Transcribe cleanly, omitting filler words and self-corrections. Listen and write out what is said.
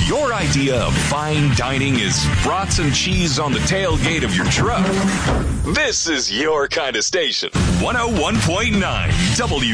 If your idea of fine dining is brats and cheese on the tailgate of your truck, this is your kind of station. 101.9 W